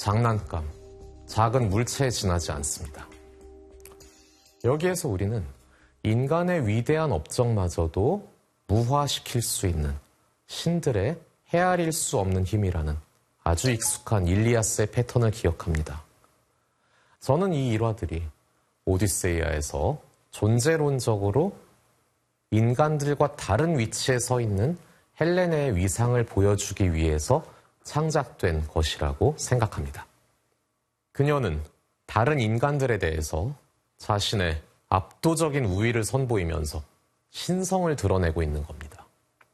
장난감, 작은 물체에 지나지 않습니다. 여기에서 우리는 인간의 위대한 업적마저도 무화시킬 수 있는 신들의 헤아릴 수 없는 힘이라는 아주 익숙한 일리아스의 패턴을 기억합니다. 저는 이 일화들이 오디세이아에서 존재론적으로 인간들과 다른 위치에 서 있는 헬레네의 위상을 보여주기 위해서 창작된 것이라고 생각합니다. 그녀는 다른 인간들에 대해서 자신의 압도적인 우위를 선보이면서 신성을 드러내고 있는 겁니다.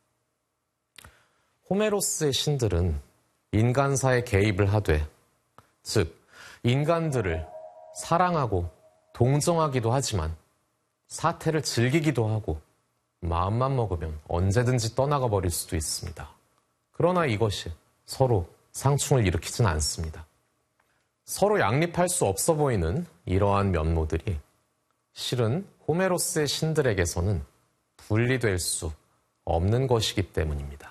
호메로스의 신들은 인간사에 개입을 하되, 즉 인간들을 사랑하고 동정하기도 하지만 사태를 즐기기도 하고 마음만 먹으면 언제든지 떠나가 버릴 수도 있습니다. 그러나 이것이 서로 상충을 일으키진 않습니다. 서로 양립할 수 없어 보이는 이러한 면모들이 실은 호메로스의 신들에게서는 분리될 수 없는 것이기 때문입니다.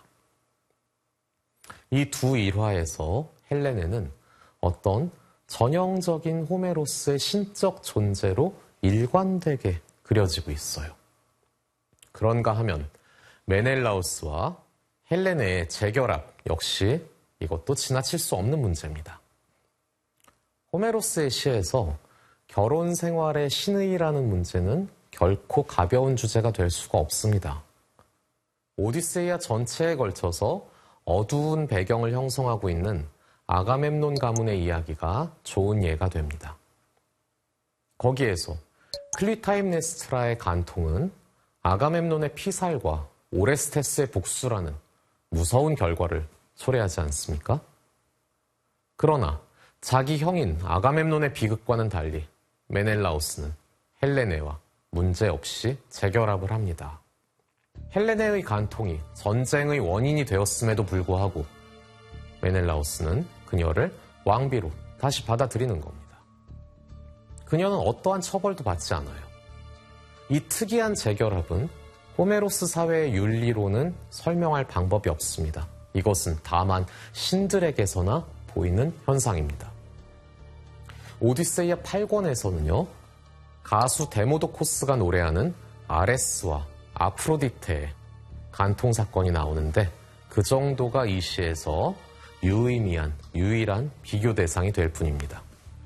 이 두 일화에서 헬레네는 어떤 전형적인 호메로스의 신적 존재로 일관되게 그려지고 있어요. 그런가 하면 메넬라우스와 헬레네의 재결합 역시 이것도 지나칠 수 없는 문제입니다. 호메로스의 시에서 결혼 생활의 신의라는 문제는 결코 가벼운 주제가 될 수가 없습니다. 오디세이아 전체에 걸쳐서 어두운 배경을 형성하고 있는 아가멤논 가문의 이야기가 좋은 예가 됩니다. 거기에서 클리타임네스트라의 간통은 아가멤논의 피살과 오레스테스의 복수라는 무서운 결과를 초래하지 않습니까? 그러나 자기 형인 아가멤논의 비극과는 달리 메넬라우스는 헬레네와 문제없이 재결합을 합니다. 헬레네의 간통이 전쟁의 원인이 되었음에도 불구하고 메넬라우스는 그녀를 왕비로 다시 받아들이는 겁니다. 그녀는 어떠한 처벌도 받지 않아요. 이 특이한 재결합은 호메로스 사회의 윤리로는 설명할 방법이 없습니다. 이것은 다만 신들에게서나 보이는 현상입니다. 오디세이아 8권에서는요, 가수 데모도코스가 노래하는 아레스와 아프로디테의 간통 사건이 나오는데 그 정도가 이 시에서 유의미한, 유일한 비교 대상이 될 뿐입니다.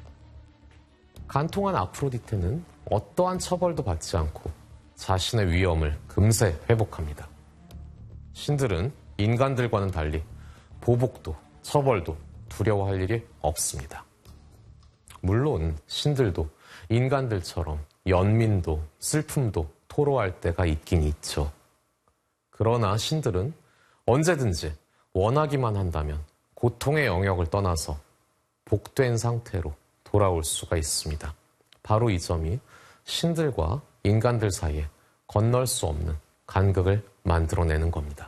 간통한 아프로디테는 어떠한 처벌도 받지 않고 자신의 위엄을 금세 회복합니다. 신들은 인간들과는 달리 보복도 처벌도 두려워할 일이 없습니다. 물론 신들도 인간들처럼 연민도 슬픔도 토로할 때가 있긴 있죠. 그러나 신들은 언제든지 원하기만 한다면 고통의 영역을 떠나서 복된 상태로 돌아올 수가 있습니다. 바로 이 점이 신들과 인간들 사이에 건널 수 없는 간극을 만들어내는 겁니다.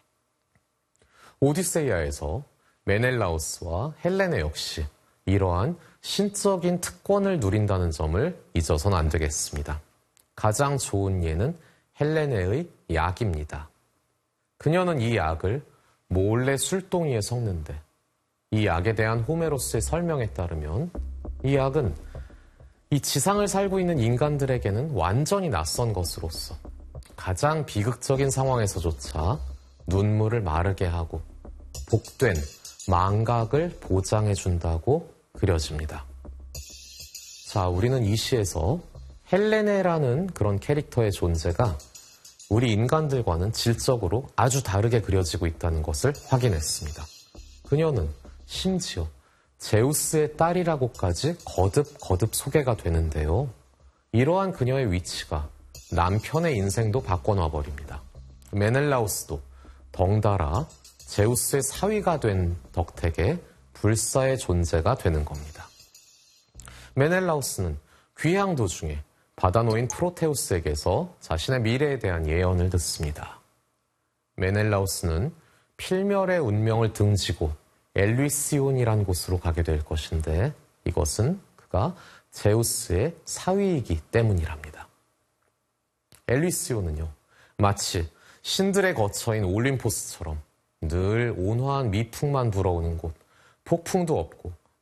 오디세이아에서 메넬라우스와 헬레네 역시 이러한 신적인 특권을 누린다는 점을 잊어서는 안 되겠습니다. 가장 좋은 예는 헬레네의 약입니다. 그녀는 이 약을 몰래 술동이에 섞는데 이 약에 대한 호메로스의 설명에 따르면 이 약은 이 지상을 살고 있는 인간들에게는 완전히 낯선 것으로서 가장 비극적인 상황에서조차 눈물을 마르게 하고 복된 망각을 보장해준다고 그려집니다. 자, 우리는 이 시에서 헬레네라는 그런 캐릭터의 존재가 우리 인간들과는 질적으로 아주 다르게 그려지고 있다는 것을 확인했습니다. 그녀는 심지어 제우스의 딸이라고까지 거듭 소개가 되는데요. 이러한 그녀의 위치가 남편의 인생도 바꿔놔버립니다. 메넬라우스도 덩달아 제우스의 사위가 된 덕택에 불사의 존재가 되는 겁니다. 메넬라우스는 귀향 도중에 받아놓인 프로테우스에게서 자신의 미래에 대한 예언을 듣습니다. 메넬라우스는 필멸의 운명을 등지고 엘리시온이란 곳으로 가게 될 것인데 이것은 그가 제우스의 사위이기 때문이랍니다. 엘리시온은요, 마치 신들의 거처인 올림포스처럼 늘 온화한 미풍만 불어오는 곳, 폭풍도 없고